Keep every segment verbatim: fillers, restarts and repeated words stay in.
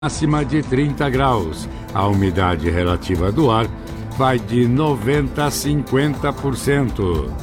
máxima de trinta graus. A umidade relativa do ar vai de noventa a cinquenta por cento.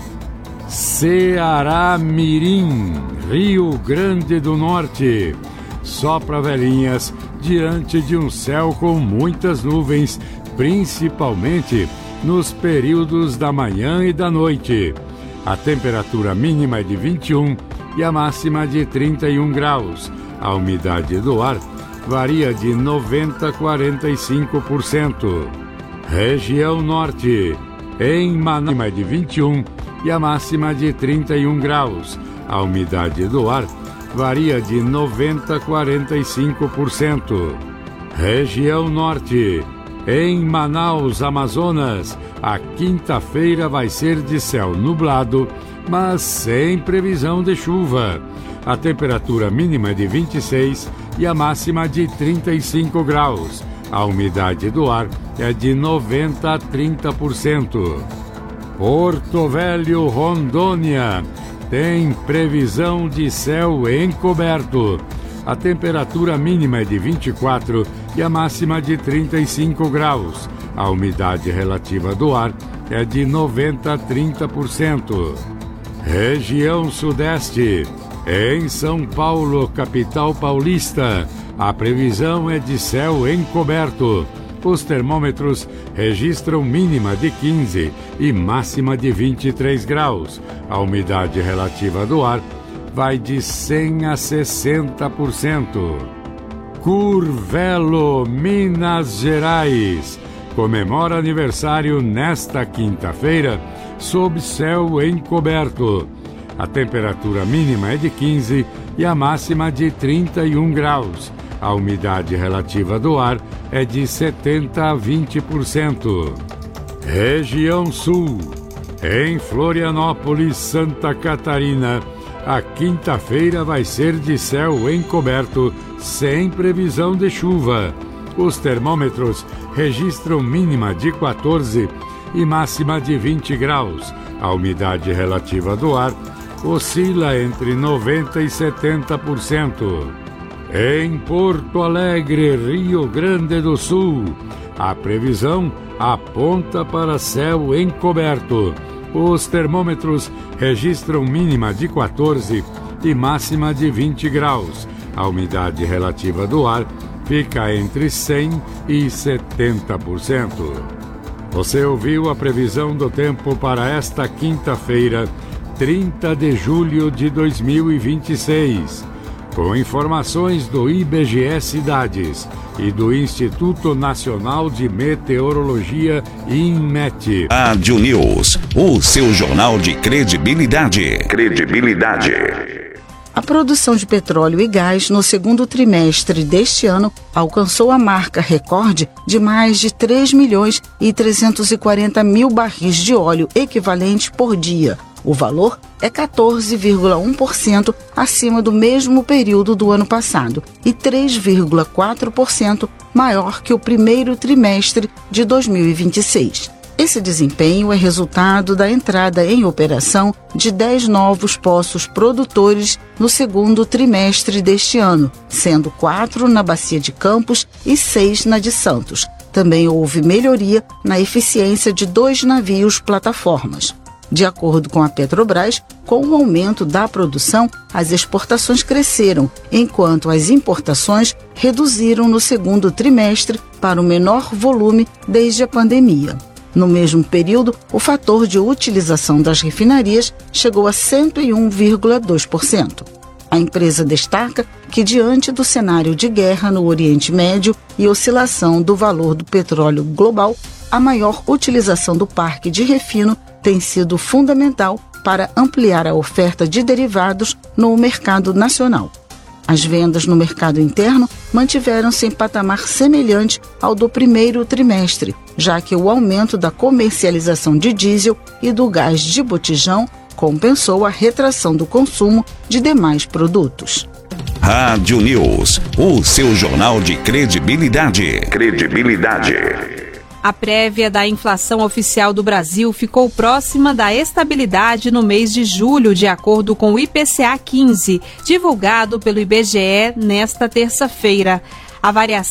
Ceará Mirim, Rio Grande do Norte. Sopra velhinhas diante de um céu com muitas nuvens, principalmente nos períodos da manhã e da noite. A temperatura mínima é de vinte e um e a máxima de trinta e um graus. A umidade do ar varia de noventa a quarenta e cinco por cento. Região Norte. Em Manaus é de vinte e um e a máxima de trinta e um graus. A umidade do ar varia de noventa a quarenta e cinco por cento. Região Norte. Em Manaus, Amazonas, a quinta-feira vai ser de céu nublado, mas sem previsão de chuva. A temperatura mínima é de vinte e seis e a máxima de trinta e cinco graus. A umidade do ar é de noventa a trinta por cento. Porto Velho, Rondônia, tem previsão de céu encoberto. A temperatura mínima é de vinte e quatro e a máxima de trinta e cinco graus. A umidade relativa do ar é de noventa a trinta por cento. Região Sudeste. Em São Paulo, capital paulista, a previsão é de céu encoberto. Os termômetros registram mínima de quinze e máxima de vinte e três graus. A umidade relativa do ar vai de cem a sessenta por cento. Curvelo, Minas Gerais, comemora aniversário nesta quinta-feira sob céu encoberto. A temperatura mínima é de quinze e a máxima de trinta e um graus. A umidade relativa do ar é de setenta a vinte por cento. Região Sul. Em Florianópolis, Santa Catarina, a quinta-feira vai ser de céu encoberto, sem previsão de chuva. Os termômetros registram mínima de quatorze e máxima de vinte graus. A umidade relativa do ar oscila entre noventa e setenta por cento. Em Porto Alegre, Rio Grande do Sul, a previsão aponta para céu encoberto. Os termômetros registram mínima de quatorze e máxima de vinte graus. A umidade relativa do ar fica entre cem e setenta por cento. Você ouviu a previsão do tempo para esta quinta-feira, trinta de julho de dois mil e vinte e seis. Com informações do I B G E Cidades e do Instituto Nacional de Meteorologia, INMET. Rádio News, o seu jornal de credibilidade. Credibilidade. A produção de petróleo e gás no segundo trimestre deste ano alcançou a marca recorde de mais de três milhões e trezentos e quarenta mil barris de óleo equivalente por dia. O valor é quatorze vírgula um por cento acima do mesmo período do ano passado e três vírgula quatro por cento maior que o primeiro trimestre de dois mil e vinte e seis. Esse desempenho é resultado da entrada em operação de dez novos poços produtores no segundo trimestre deste ano, sendo quatro na Bacia de Campos e seis na de Santos. Também houve melhoria na eficiência de dois navios plataformas. De acordo com a Petrobras, com o aumento da produção, as exportações cresceram, enquanto as importações reduziram no segundo trimestre para o menor volume desde a pandemia. No mesmo período, o fator de utilização das refinarias chegou a cento e um vírgula dois por cento. A empresa destaca que, diante do cenário de guerra no Oriente Médio e oscilação do valor do petróleo global, a maior utilização do parque de refino tem sido fundamental para ampliar a oferta de derivados no mercado nacional. As vendas no mercado interno mantiveram-se em patamar semelhante ao do primeiro trimestre, já que o aumento da comercialização de diesel e do gás de botijão compensou a retração do consumo de demais produtos. Rádio News, o seu jornal de credibilidade. Credibilidade. A prévia da inflação oficial do Brasil ficou próxima da estabilidade no mês de julho, de acordo com o I P C A quinze, divulgado pelo I B G E nesta terça-feira. A variação